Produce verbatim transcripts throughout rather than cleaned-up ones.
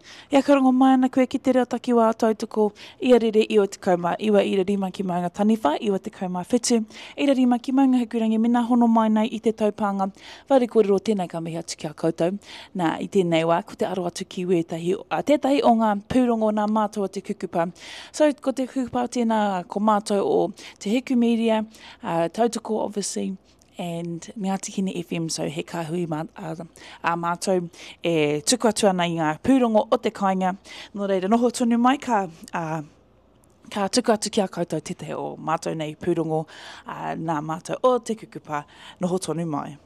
Ia karongo mai ana koe ki te reo takiwa tautoko ia rere iwa te kauma iwa ira rima ki maunga taniwha, iwa te kauma whetu, ira rima ki maunga hekurangi mina hono mai nei i te taupanga. Whare kōrero tēnei ka mihi atu ki a koutou. Nā, i tēnei wā, ko te aro atu ki wētahi, a tētahi o ngā pūrongo nā mātua te kukupa. So, ko te kukupa tēnā ko mātou o te Heku Media, uh, tautoko obviously, and Ngāti Kine F M, so he kāhui mā, a, a mātou e tuku atu ana i ngā pūrongo o te kāinga. Nō reira, noho tonu mai ka, uh, ka tuku atu ki a koutou tete o mātou nei pūrongo, uh, nā mātou o te kukupa, noho tonu mai.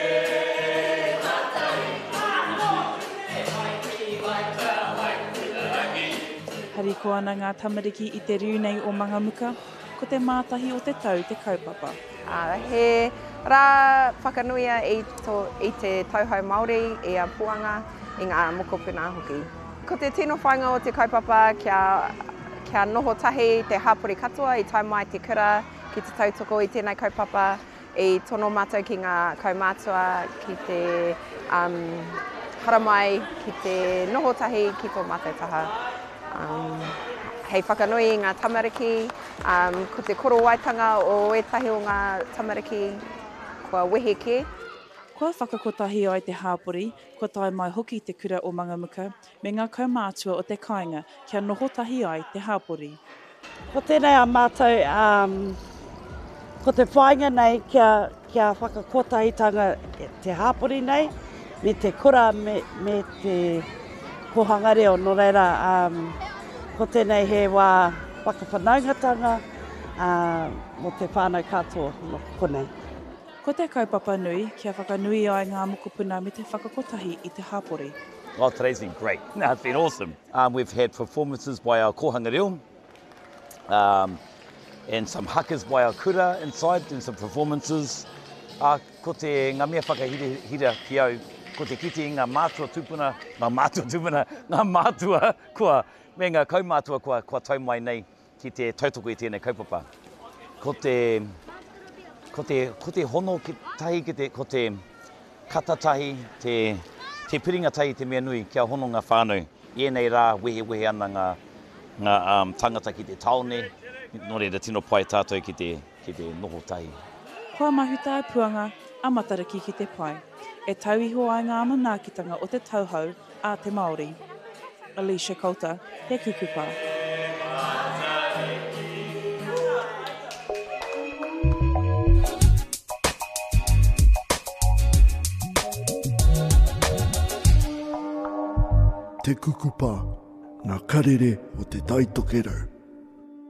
Hari ko ana ngā tamariki i te riu nei o Mangamuka, ko te mātahi o te tau, te kaupapa. Uh, he rā whakanuia i, to, i te tauhau Māori i a puanga i ngā mokopuna hoki. Ko te tino whainga o te kaupapa kia, kia noho tahi te hapori katoa i taumai te kura ki te tautoko i tēnei kaupapa i tono mātou ki ngā kaumātua ki te um, haramai ki te noho tahi ki tō mātou taha. Um, Hei whakanui i ngā tamariki, um, ko te koro waitanga o etahi o ngā tamariki, kua wehe ke. Kua whakakotahi ai te hāpori, kua tai mai hoki te kura o Mangamuka, me ngā kaumātua o te kāinga, kia noho tahi ai te hāpori. Ko tēnei a mātou, um, ko te whainga nei kia, kia whakakotahitanga te hāpori nei, me te kura me, me te kohanga reo, no reira, um, ko tēnei he wā whakawhanaungatanga uh, mo te whānau katoa no konei. Ko te kaupapa nui, kia whakanui ai ngā mokopuna me te whakakotahi i te hāpori. Well, today's been great. No, it's been awesome. Um, we've had performances by our kohanga reo, um, and some hakas by our kura inside, and some performances. Uh, ko te ngā mea whakahira ki au, ko te kiti i ngā mātua tupuna, ngā mātua tupuna, ngā mātua kua, me ngā kaumātua kua, kua tau mai nei ki te tautoko i tēnei kaupapa. Ko te, ko te, ko te hono ki tahi, ki te, ko te kata tahi, te, te piringa tahi te mea nui kia hono ngā whānau. Ienei rā wehe wehe ana ngā, ngā um, tangata ki te taone, nō reira tino pai tātou ki te, ki te noho tahi. Kua mahuta puanga, a matariki ki te pai. E tauiho ai ngā manaakitanga o te tauhau a te Māori. Alicia Coulter, He Kukupa. Te kukupa, ngā karere o te taitokero.